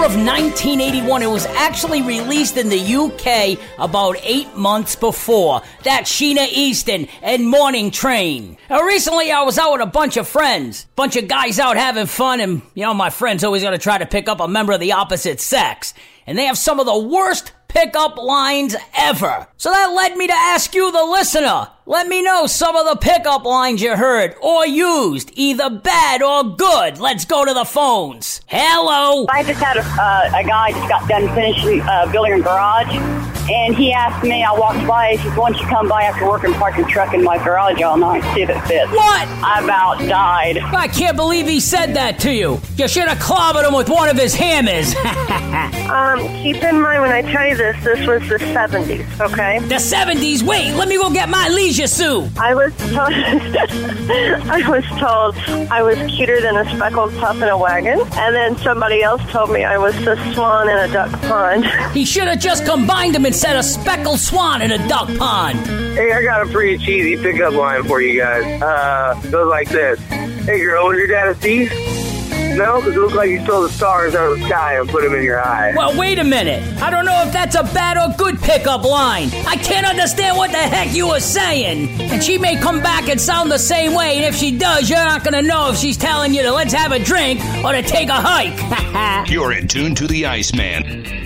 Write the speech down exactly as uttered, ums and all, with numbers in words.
of nineteen eighty-one. It was actually released in the U K about eight months before. That's Sheena Easton and Morning Train. Now, recently I was out with a bunch of friends. Bunch of guys out having fun, and, you know, my friend's always going to try to pick up a member of the opposite sex. And they have some of the worst pickup lines ever. So that led me to ask you, the listener. Let me know some of the pickup lines you heard or used, either bad or good. Let's go to the phones. Hello. I just had a, uh, a guy just got done finishing uh, building a garage, and he asked me, I walked by, he says, why don't you come by after work and park your truck in my garage all night, see if it fits. What? I about died. I can't believe he said that to you. You should have clobbered him with one of his hammers. um, keep in mind when I tell you this, this was the seventies, okay? The seventies? Wait, let me go get my leisure suit. I was told, I was told I was cuter than a speckled pup in a wagon, and then somebody else told me I was the swan in a duck pond. He should have just combined them and said a speckled swan in a duck pond. Hey, I got a pretty cheesy pickup line for you guys. Uh, goes like this. Hey girl, was your dad a thief? No, because it looks like you stole the stars out of the sky and put them in your eye. Well, wait a minute. I don't know if that's a bad or good pickup line. I can't understand what the heck you were saying. And she may come back and sound the same way, and if she does, you're not going to know if she's telling you to let's have a drink or to take a hike. You're in tune to the Iceman.